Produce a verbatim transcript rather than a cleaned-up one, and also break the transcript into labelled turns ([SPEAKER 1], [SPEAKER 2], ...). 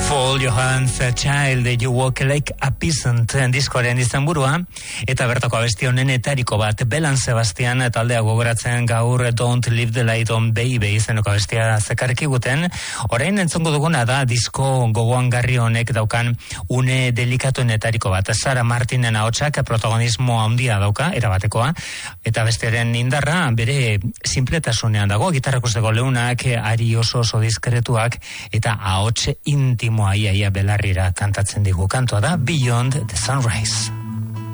[SPEAKER 1] Fold Your Hands, a Child, You Walk Like a Peasant diskoaren izenburua, eta bertako abesti honenetariko bat, Belan Sebastian taldea gogoratzen gaur Don't Leave the Light On Baby izeneko abestia zekarki guten. Orain entzongo duguna da disko gogoan garri honek daukan une delikatuenetariko bat. Sara Martinen ahotsak protagonismo handia dauka, erabatekoa, eta bestearen indarra bere simpletasunean dago, gitarrakusteko leunak, ari oso oso diskretuak, eta ahots intimo iaia belarrira kantatzen digu. Kantoa da Beyond the Sunrise.